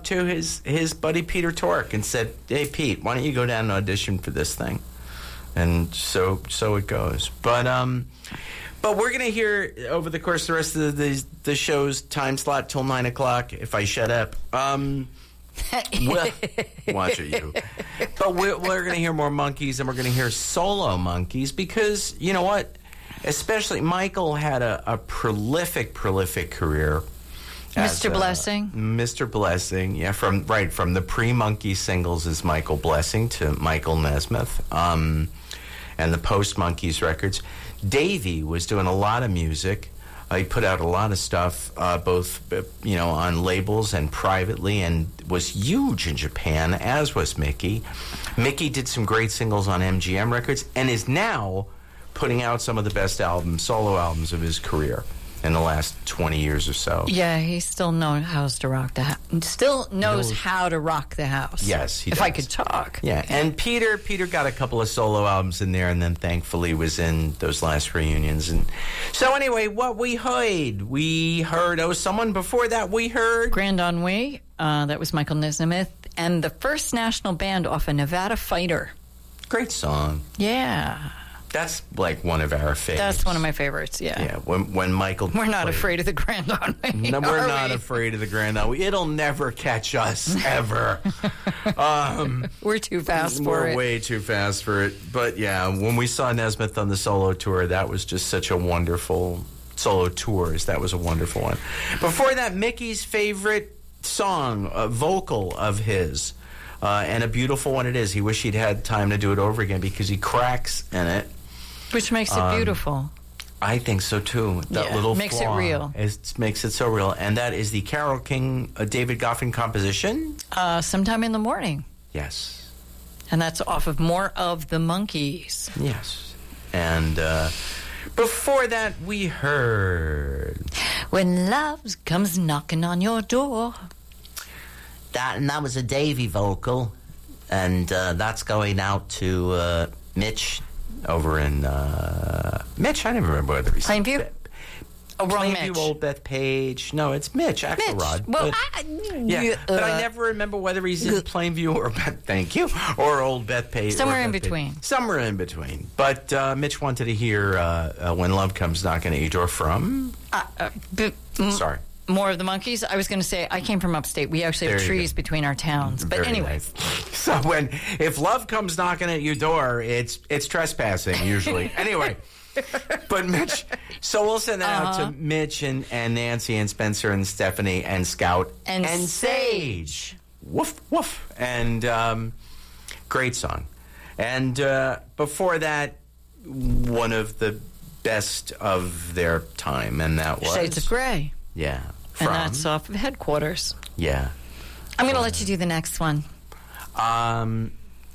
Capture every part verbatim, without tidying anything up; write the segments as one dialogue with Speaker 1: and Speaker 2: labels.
Speaker 1: to his, his buddy Peter Tork and said, hey, Pete, why don't you go down and audition for this thing? And so so it goes. But um, but we're going to hear over the course of the rest of the, the show's time slot till nine o'clock, if I shut up. Um, well, watch it, you. But we're, we're going to hear more Monkees, and we're going to hear solo Monkees, because, you know what? Especially Michael had a, a prolific, prolific career.
Speaker 2: Mister
Speaker 1: As, uh,
Speaker 2: Blessing.
Speaker 1: Mister Blessing, yeah, from right from the pre-Monkey singles as Michael Blessing to Michael Nesmith, um, and the post-Monkees records. Davey was doing a lot of music. Uh, he put out a lot of stuff, uh, both uh, you know, on labels and privately, and was huge in Japan, as was Mickey. Mickey did some great singles on M G M records, and is now putting out some of the best albums, solo albums of his career in the last twenty years or so.
Speaker 2: Yeah, he still knows how to rock the house. Still knows
Speaker 1: knows.
Speaker 2: how to rock the house.
Speaker 1: Yes, he
Speaker 2: if
Speaker 1: does.
Speaker 2: I could talk.
Speaker 1: Yeah, and Peter Peter got a couple of solo albums in there, and then thankfully was in those last reunions. And so anyway, what we heard, we heard, oh, someone before that we heard.
Speaker 2: Grand Ennui, uh, that was Michael Nesmith, and the First National Band off a Nevada Fighter.
Speaker 1: Great song.
Speaker 2: Yeah.
Speaker 1: That's like one of our favorites.
Speaker 2: That's one of my favorites, yeah.
Speaker 1: Yeah, when, when Michael
Speaker 2: We're not
Speaker 1: played.
Speaker 2: afraid of the Grand Ennui.
Speaker 1: No, we're
Speaker 2: are
Speaker 1: not
Speaker 2: we?
Speaker 1: afraid of the Grand Ennui. It'll never catch us, ever. um,
Speaker 2: We're too fast for
Speaker 1: we're
Speaker 2: it.
Speaker 1: way too fast for it. But yeah, when we saw Nesmith on the solo tour, that was just such a wonderful solo tours. That was a wonderful one. Before that, Mickey's favorite song, a vocal of his, uh, and a beautiful one it is. He wished he'd had time to do it over again because he cracks in it.
Speaker 2: Which makes it
Speaker 1: Um,
Speaker 2: beautiful.
Speaker 1: I think so too. That
Speaker 2: Yeah,
Speaker 1: little
Speaker 2: makes it
Speaker 1: flaw
Speaker 2: real.
Speaker 1: Is, makes it so real, and that is the Carole King, uh, David Goffin composition.
Speaker 2: Uh, sometime in the morning.
Speaker 1: Yes,
Speaker 2: And that's off of More of the Monkees.
Speaker 1: yes, and uh, before that we heard
Speaker 2: When love comes knocking on your door.
Speaker 1: that, and that was a Davey vocal, and uh, that's going out to uh, Mitch over in uh, Mitch. I never remember whether he's
Speaker 2: Plainview? Oh, wrong
Speaker 1: Plainview,
Speaker 2: Mitch.
Speaker 1: Old Beth Page. No, it's Mitch Axelrod.
Speaker 2: Well,
Speaker 1: but-
Speaker 2: I,
Speaker 1: Yeah,
Speaker 2: you,
Speaker 1: but I
Speaker 2: uh,
Speaker 1: never remember whether he's in Plainview or Beth, thank you, or Old Beth Page.
Speaker 2: Somewhere
Speaker 1: or
Speaker 2: in
Speaker 1: Beth
Speaker 2: between.
Speaker 1: Page. Somewhere in between. But uh, Mitch wanted to hear uh, uh, When Love Comes Knocking at Your Door from...
Speaker 2: Uh, uh, b- m-
Speaker 1: Sorry.
Speaker 2: More of the Monkees. I was going to say, I came from upstate. We actually have
Speaker 1: There you
Speaker 2: trees
Speaker 1: go.
Speaker 2: between our towns. But
Speaker 1: Very
Speaker 2: anyway.
Speaker 1: nice. So when, if love comes knocking at your door, it's it's trespassing, usually. Anyway. But Mitch, so we'll send that
Speaker 2: Uh-huh.
Speaker 1: out to Mitch and, and Nancy and Spencer and Stephanie and Scout
Speaker 2: And
Speaker 1: Sage. Woof, woof. And um, great song. And uh, before that, one of the best of their time, and that was...
Speaker 2: Shades of Grey.
Speaker 1: Yeah.
Speaker 2: And
Speaker 1: From,
Speaker 2: that's off of Headquarters.
Speaker 1: yeah.
Speaker 2: I'm going to let you do the next one.
Speaker 1: Um,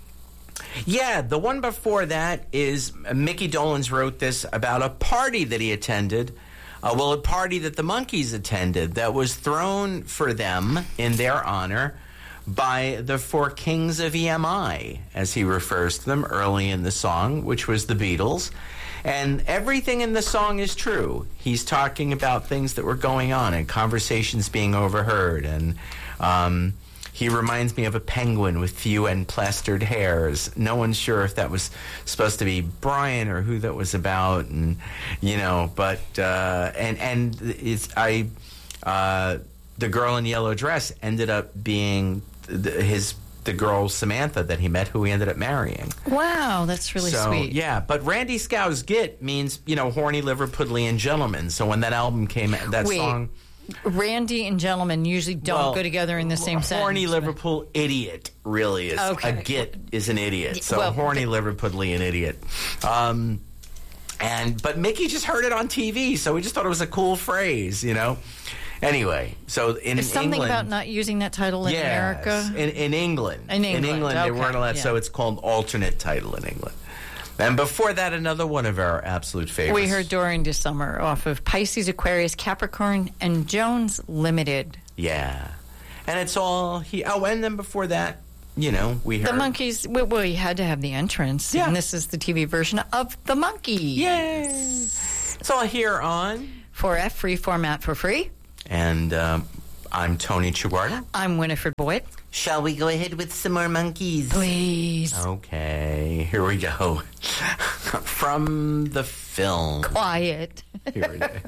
Speaker 1: yeah, the one before that is Mickey Dolenz wrote this about a party that he attended. Uh, well, a party that the Monkees attended that was thrown for them in their honor by the four kings of E M I, as he refers to them early in the song, which was the Beatles. And everything in the song is true. He's talking about things that were going on and conversations being overheard. And um, he reminds me of a penguin with few and plastered hairs. No one's sure if that was supposed to be Brian or who that was about. And, you know, but, uh, and, and it's, I, uh, the girl in the yellow dress ended up being the, his the girl Samantha that he met, who he ended up marrying.
Speaker 2: Wow, that's really
Speaker 1: so,
Speaker 2: sweet.
Speaker 1: Yeah, but Randy Scow's Git means, you know, horny Liverpudlian gentleman. So when that album came out, that
Speaker 2: Wait,
Speaker 1: song...
Speaker 2: Randy and gentleman usually don't
Speaker 1: well,
Speaker 2: go together in the same sentence.
Speaker 1: Horny
Speaker 2: but-
Speaker 1: Liverpool idiot really is.
Speaker 2: Okay.
Speaker 1: A Git is an idiot. So
Speaker 2: Well,
Speaker 1: horny Liverpudlian idiot. Um, and But Mickey just heard it on T V, so we just thought it was a cool phrase, you know? Anyway, so in
Speaker 2: There's something
Speaker 1: England...
Speaker 2: about not using that title in
Speaker 1: Yes,
Speaker 2: America.
Speaker 1: In, in England.
Speaker 2: In England,
Speaker 1: they
Speaker 2: okay,
Speaker 1: weren't allowed,
Speaker 2: yeah.
Speaker 1: so it's called alternate title in England. And before that, another one of our absolute favorites.
Speaker 2: We heard During the Summer off of Pisces, Aquarius, Capricorn, and Jones Limited.
Speaker 1: Yeah. And it's all... he. Oh, and then before that, you know, we heard...
Speaker 2: The Monkees, well, well, you had to have the entrance.
Speaker 1: Yeah.
Speaker 2: And this is the T V version of The Monkees.
Speaker 1: Yay! It's all here on...
Speaker 2: four F, free format for free.
Speaker 1: And um, I'm Tony Chiguardo.
Speaker 2: I'm Winifred Boyd.
Speaker 1: Shall we go ahead with some more monkeys?
Speaker 2: Please.
Speaker 1: Okay, here we go. From the film.
Speaker 2: Quiet.
Speaker 1: Here it is.